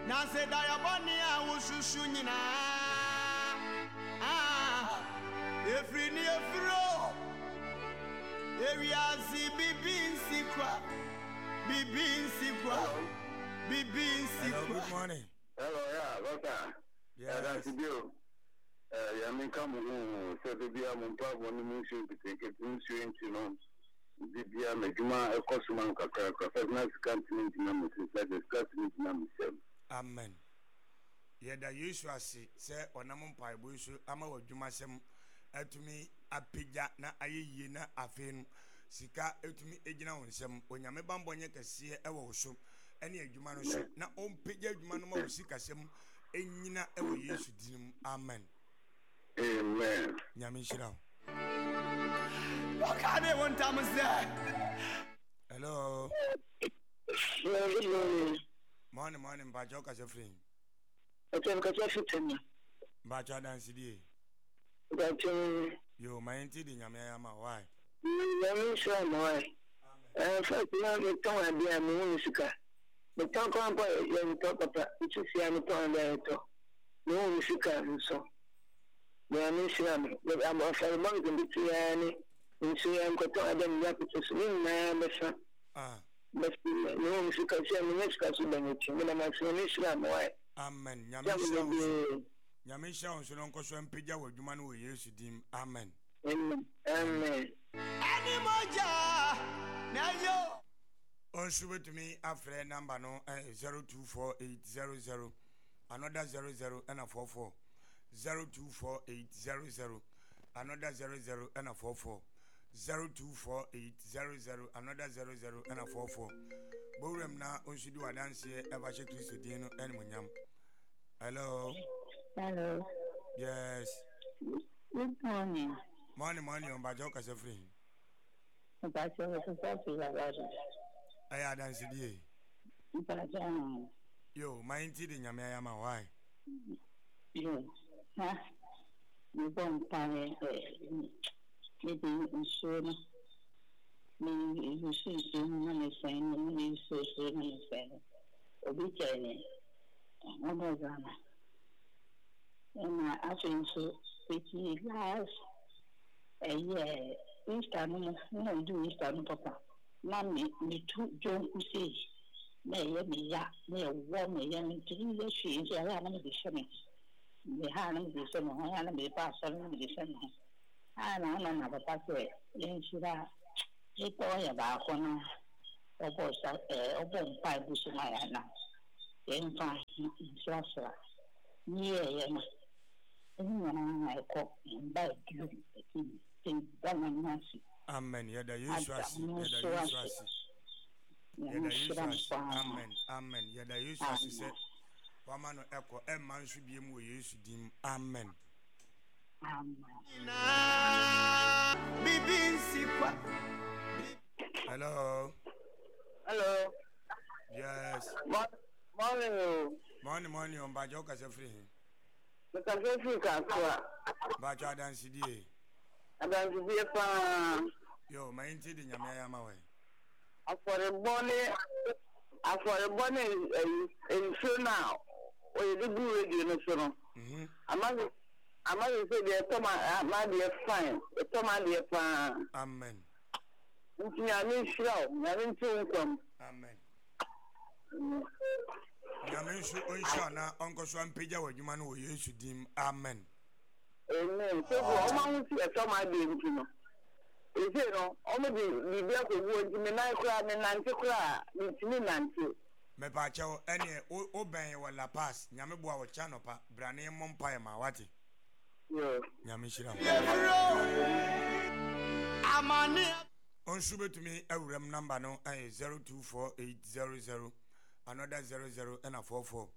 na se da ya boni a wushushu nyina efri ni efro ewiasi bibinsi kwa Hello, good morning. Hello, yeah, doctor. Yes. That's you. Yeah, me come home. So the beer, my papa, one mission to take it into no. The beer, my juma, a customer, a nice continent, number six, like a continent number 7. Amen. Yeah, the usual say, Onamon Pai Bush, Ama of Jumasem, Etumi, Apija, na aye na afin, Sika, Etumi, Ejina on some, when Yame Bambonia can see a wosu, any Jumano, na on Pija Jumanamo Sika sem, Enina, ever use dim. Amen. Amen. Yamishira. What can they want Thomas there? Hello. Hello. Morning, Bajoka, as a friend. I can catch a fit. Bacha dance day. But You, my auntie, Yamayama, why? I'm sure why. First, now they don't have the music. The talk about young talk about it's a piano there. No music, so. The Amishan, but I'm of a monk in the piano. In Siam, Cotam, Rapids, Nina, but no music, I say, Minister, when I'm actually why. Amen. Yamisha on Sononko and Pija with Juman will use dim. Amen. Amen. Animoja Nayo On super to me after number no 024800 another 00 and a 44 024800 another 00 and a 44 024800 another 00 and a 44 Borem na on should do a dance here ever check Christo Dino and Munyam. Hello. Hello. Yes. Good morning. Morning on Bajoka as a friend. About your about I had answered ye. Yo, my auntie in Yamayama, why? You, huh? You won't pay maybe insurance. Maybe you should do money saying, you should do money saying. Obituary. What was that? And I think so. Pretty last a year. Easter, no, do Easter, no, papa. Mammy, me too, John, who says, may be ya, may warm me, young 3 years, she is a lot of the swimming. The hand is some, I am the pastor of the swimming. I don't know about that. Then she that. It all about one of us, open 5 bush in my hand. Then fine, Sasha. Yeah, I call and buy you thing done. Amen. Yada usual. Amen. Yada usual. Said, Wamano echo, man should be more used to dim. Amen. Hello. Hello. Yes. Morning on Bajoka as a friend. But I don't think I Baja dance day. I don't see a Yo, my auntie in Yamayama way. for a bonnet in so now. Or you do radio. I must say the Thomas might be fine. The Thomas be fine. Amen. Amen. Yamishu Unshana, Uncle Swan Pija, what you man will use to dim. Amen. Amen. So, I'm see a Thomas be in. Is it no? Only the black wood in the night crowd and Nanticra, it's me Nancy. Me pacho, any obey what La Paz, Yamabua Chanopa, Brane Mompire Mawati. Yamishira. Amani On Sugar to me, a rem number no 024800 another 00 and a 44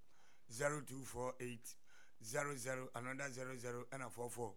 024800 another 00 and a 44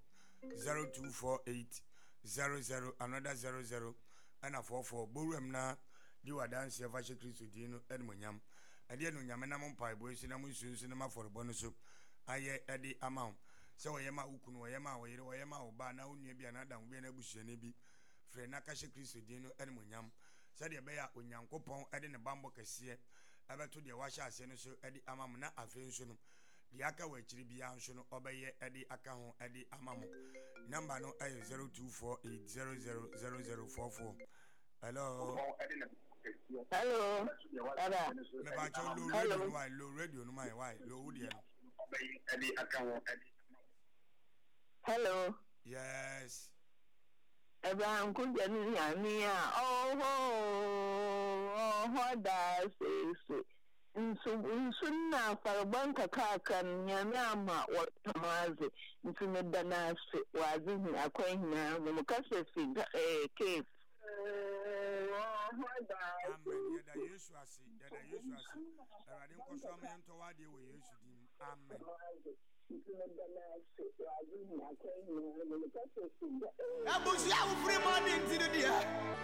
024800 another 00 and a 44 Burem na di wa dance ya fashe Kristo dino Edmunyam ade no nyame na mompa boyisi na mususu na maforbo no so aye ade amount se woyema ukunu woyema woyire woyema oba na onua bia na dan bia na busuane bi fre na kashe Kristo dino Edmunyam se de be ya onyankopon ade ne bambo kase abeto de washa ase no so edi amamu na afen so no de aka wachiri bia nso no obeye edi aka ho edi amamu number no ay 0248000044 hello Hello. Baba. me ba cho low radio no why low radio no why low wo de no Edi aka ho edi. Hello. yes Abraham kunja ni ami a da se nsu na farbanka kakan nyame ama watamaze nsu ne dana se wazi ni akwai na mu kase fi cave amen yada yesu ase erade nkoso amento wade wo yesu dim amen Abusia wo free money into the dia.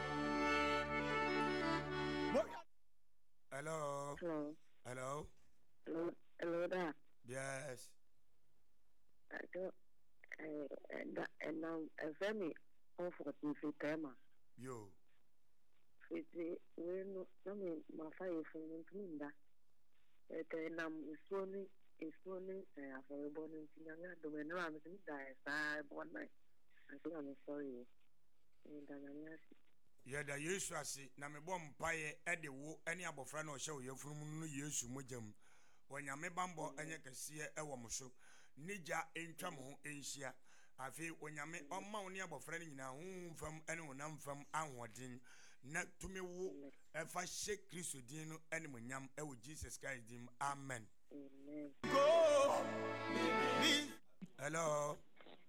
hello hello hello da yes I don't and now a very comforting tema yo fiti wenu nami mafaye funu tunda nam isoni afọrọbọni ntinyanga domeno amisi da sa bona asina me sorry dananyasi yada yesu ase na me bom paye ede wo ene abofra na ohye oyefunu no yesu mojam wonyame bambo enye kese ewo moso nija entwa mo enhia afi wonyame omma wo ne abofra ni nyina humfam ene wonam fam ahoden na tumi wo efa hye kristo din no ene monyam ewo jesus christ din amen amen Go. hello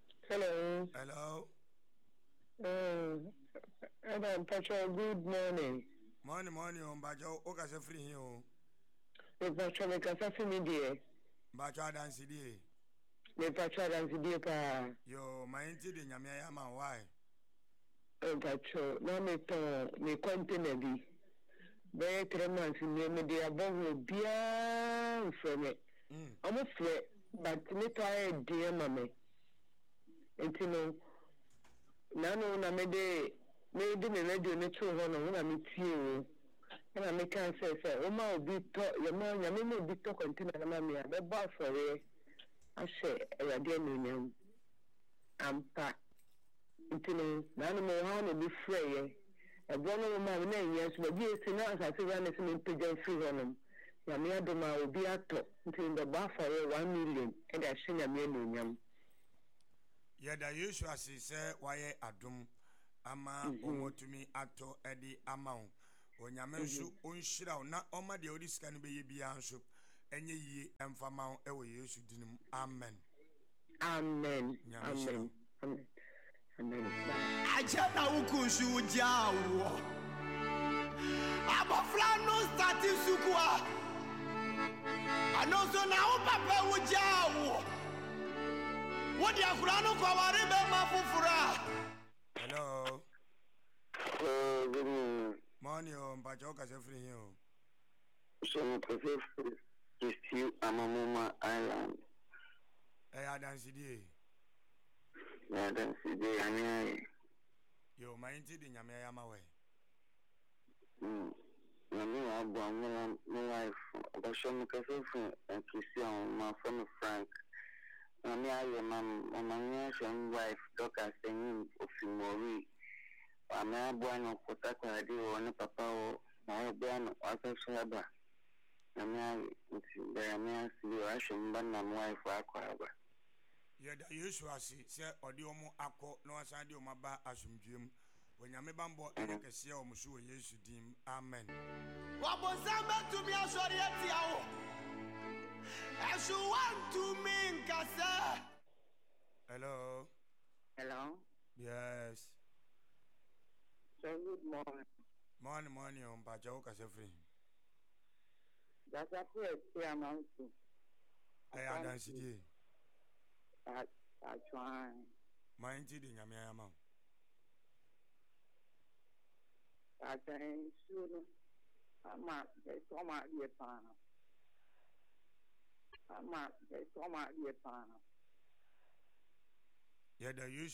Madam Pacha, good morning. Morning on bajo o ka se free here o Me Pacha me kasa fi mi die. bajo dance die Me Pacha dance die pa. yo mainti de nyame ya ma why Pacha, na me to me container bi. Be 3 months me dey above bia from me. Almost but me try die mama. Entino nano na me de me radio ne to ho no na me tie o na me kan say o ma obi to ya ma nya me obi to container na ma me a be ba fore a she ya de no nyam ampa ntino nano me ha no bi freye e bo no ma me na nya so bi esi na asa se ya ne se me peja free ho no ya me adoma obi ato ntino be ba fore 1 million e da she nya me no nyam yada yesu asise waye adum ama omotumi ato edi amawo onyame nso onhyira na oma de odisika no beye bia nso enye yie emfama ewo yesu dinum amen amen Aja na wukunsu jawo. Abofra no start sukua. Anoso na wo papa wo jawo. Wodi akura no kwaware be mafufura. hello good morning on bajo ka se free here so professor is still Amamoma Island. dance die Yeah, that's the idea. yo mainti de nyame ya ma we Na me abo my life. But show me cafe and Christian, my friend Frank. Na me aye my wife doctor saying of Mori. I'm a boy no kota di one papa o na obi an aka shaba. Na me the me see I should ban my wife akwa. yada yesu ase se odi omo akọ na wasan de omo ba asumdwem onyame bambo ene kese o muso yesu dim amen Wabonsamba to me asori etiawo. Esu want to me nkasa. hello Hello. yes So good morning on bajo ka se free That's a prayer to amount to. dance die I try. mainti de nyame ya ma I think soon. I'm out. They come out the panel. I'm out. They come out the panel. yada yesu